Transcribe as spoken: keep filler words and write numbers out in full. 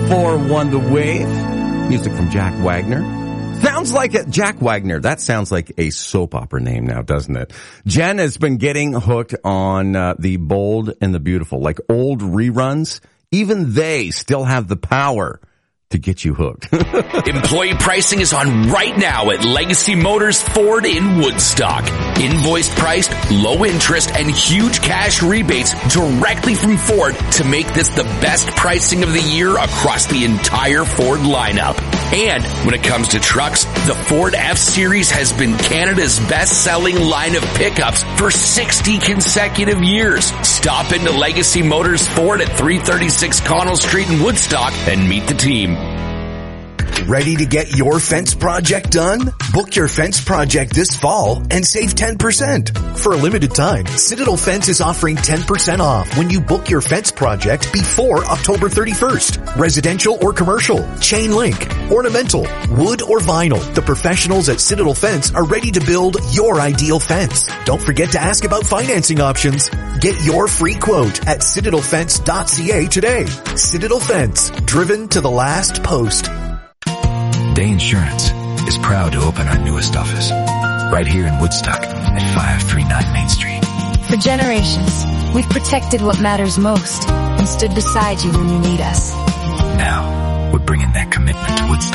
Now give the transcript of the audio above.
four one The Wave. Music from Jack Wagner. Sounds like a, Jack Wagner. That sounds like a soap opera name now, doesn't it? Jen has been getting hooked on uh, The Bold and the Beautiful. Like old reruns, even they still have the power to get you hooked. Employee pricing is on right now at Legacy Motors Ford in Woodstock. Invoiced priced, low interest, and huge cash rebates directly from Ford to make this the best pricing of the year across the entire Ford lineup. And when it comes to trucks, the Ford F-Series has been Canada's best-selling line of pickups for sixty consecutive years. Stop into Legacy Motors Ford at three thirty-six Connell Street in Woodstock and meet the team. Ready to get your fence project done? Book your fence project this fall and save ten percent. For a limited time, Citadel Fence is offering ten percent off when you book your fence project before October thirty-first. Residential or commercial, chain link, ornamental, wood or vinyl. The professionals at Citadel Fence are ready to build your ideal fence. Don't forget to ask about financing options. Get your free quote at citadel fence dot c a today. Citadel Fence, driven to the last post. Day Insurance is proud to open our newest office right here in Woodstock at five thirty-nine Main Street. For generations, we've protected what matters most and stood beside you when you need us. Now, we're bringing that commitment to Woodstock.